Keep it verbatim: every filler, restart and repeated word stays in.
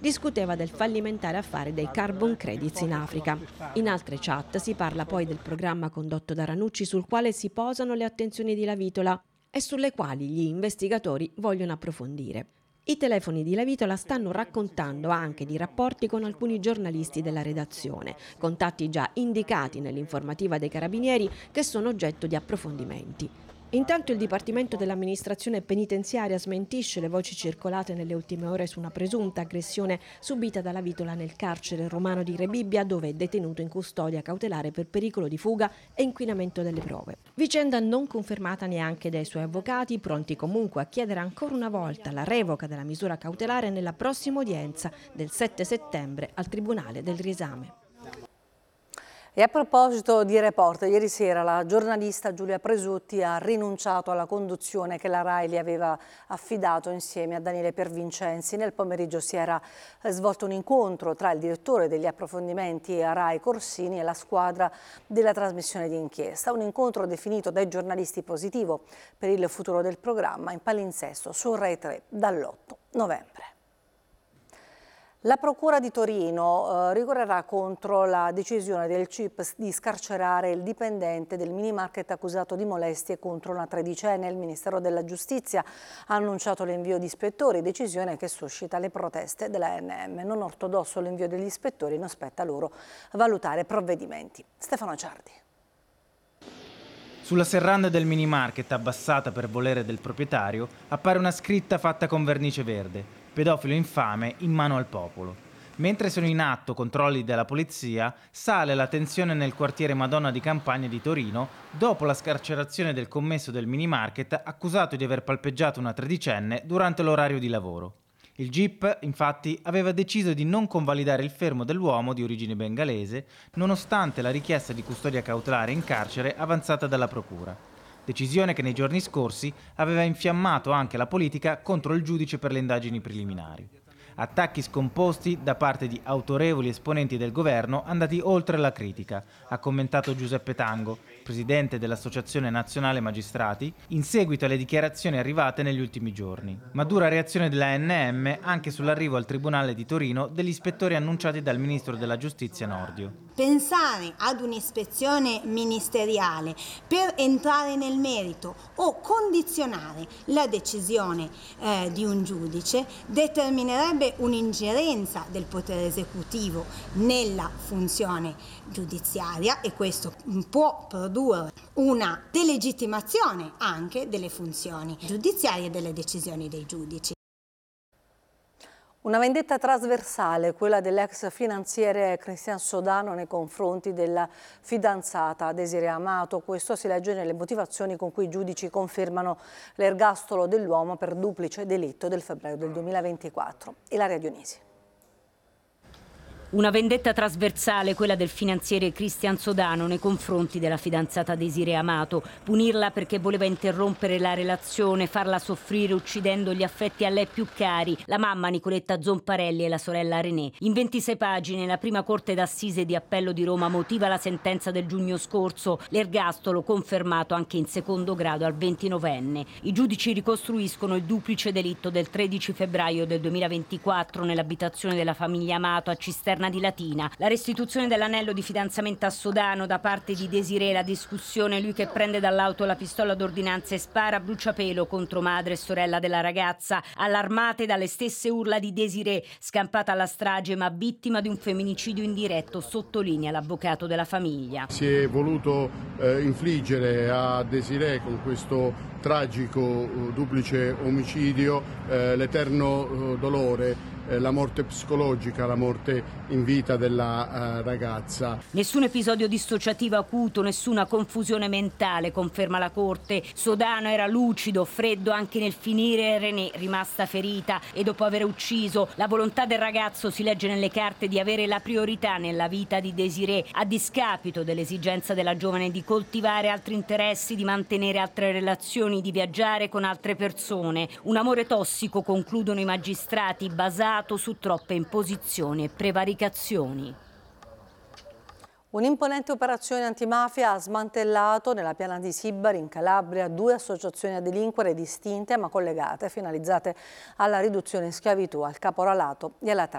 discuteva del fallimentare affare dei carbon credits in Africa. In altre chat si parla poi del programma condotto da Ranucci sul quale si posano le attenzioni di Lavitola e sulle quali gli investigatori vogliono approfondire. I telefoni di Lavitola stanno raccontando anche di rapporti con alcuni giornalisti della redazione, contatti già indicati nell'informativa dei Carabinieri che sono oggetto di approfondimenti. Intanto il Dipartimento dell'Amministrazione Penitenziaria smentisce le voci circolate nelle ultime ore su una presunta aggressione subita da Lavitola nel carcere romano di Rebibbia, dove è detenuto in custodia cautelare per pericolo di fuga e inquinamento delle prove. Vicenda non confermata neanche dai suoi avvocati, pronti comunque a chiedere ancora una volta la revoca della misura cautelare nella prossima udienza del sette settembre al Tribunale del Riesame. E a proposito di Report, ieri sera la giornalista Giulia Presutti ha rinunciato alla conduzione che la RAI le aveva affidato insieme a Daniele Piervincenzi. Nel pomeriggio si era svolto un incontro tra il direttore degli approfondimenti a RAI Corsini e la squadra della trasmissione di inchiesta. Un incontro definito dai giornalisti positivo per il futuro del programma, in palinsesto su Rai tre dall'otto novembre. La Procura di Torino eh, ricorrerà contro la decisione del C I P di scarcerare il dipendente del mini market accusato di molestie contro una tredicenne. Il Ministero della Giustizia ha annunciato l'invio di ispettori, decisione che suscita le proteste della A N M. Non ortodosso l'invio degli ispettori, non spetta loro valutare provvedimenti. Stefano Ciardi. Sulla serranda del mini market, abbassata per volere del proprietario, appare una scritta fatta con vernice verde: pedofilo infame in mano al popolo. Mentre sono in atto controlli della polizia, sale la tensione nel quartiere Madonna di Campagna di Torino dopo la scarcerazione del commesso del mini market accusato di aver palpeggiato una tredicenne durante l'orario di lavoro. Il G I P, infatti, aveva deciso di non convalidare il fermo dell'uomo di origine bengalese, nonostante la richiesta di custodia cautelare in carcere avanzata dalla Procura. Decisione che nei giorni scorsi aveva infiammato anche la politica contro il giudice per le indagini preliminari. Attacchi scomposti da parte di autorevoli esponenti del governo andati oltre la critica, ha commentato Giuseppe Tango, presidente dell'Associazione Nazionale Magistrati, in seguito alle dichiarazioni arrivate negli ultimi giorni. Ma dura reazione della A N M anche sull'arrivo al Tribunale di Torino degli ispettori annunciati dal Ministro della Giustizia Nordio. Pensare ad un'ispezione ministeriale per entrare nel merito o condizionare la decisione eh, di un giudice determinerebbe un'ingerenza del potere esecutivo nella funzione giudiziaria, e questo può produrre una delegittimazione anche delle funzioni giudiziarie e delle decisioni dei giudici. Una vendetta trasversale, quella dell'ex finanziere Cristian Sodano nei confronti della fidanzata Desiree Amato. Questo si legge nelle motivazioni con cui i giudici confermano l'ergastolo dell'uomo per duplice delitto del febbraio del duemilaventiquattro. Ilaria Dionisi. Una vendetta trasversale, quella del finanziere Cristian Sodano nei confronti della fidanzata Desiree Amato. Punirla perché voleva interrompere la relazione, farla soffrire uccidendo gli affetti a lei più cari, la mamma Nicoletta Zomparelli e la sorella René. In ventisei pagine la prima corte d'assise di appello di Roma motiva la sentenza del giugno scorso, l'ergastolo confermato anche in secondo grado al ventinovenne. I giudici ricostruiscono il duplice delitto del tredici febbraio del duemilaventiquattro nell'abitazione della famiglia Amato a Cisterna di Latina. La restituzione dell'anello di fidanzamento a Sodano da parte di Desiree, la discussione, lui che prende dall'auto la pistola d'ordinanza e spara a bruciapelo contro madre e sorella della ragazza, allarmate dalle stesse urla di Desiree, scampata alla strage ma vittima di un femminicidio indiretto, sottolinea l'avvocato della famiglia. Si è voluto eh, infliggere a Desiree con questo tragico uh, duplice omicidio eh, l'eterno uh, dolore, la morte psicologica, la morte in vita della uh, ragazza. Nessun episodio dissociativo acuto, nessuna confusione mentale, conferma la Corte. Sodano era lucido, freddo anche nel finire René, rimasta ferita, e dopo aver ucciso. La volontà del ragazzo, si legge nelle carte, di avere la priorità nella vita di Desiree, a discapito dell'esigenza della giovane di coltivare altri interessi, di mantenere altre relazioni, di viaggiare con altre persone. Un amore tossico, concludono i magistrati, basato su troppe imposizioni e prevaricazioni. Un'imponente operazione antimafia ha smantellato nella piana di Sibari, in Calabria, due associazioni a delinquere distinte ma collegate, finalizzate alla riduzione in schiavitù, al caporalato e alla tratta.